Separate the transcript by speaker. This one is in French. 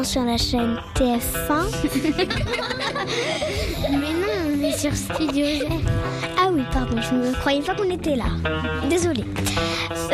Speaker 1: maintenant sur la chaîne TF1. Mais non, on est sur Studio Z. Ah oui, pardon, je ne croyais pas qu'on était là. Désolée.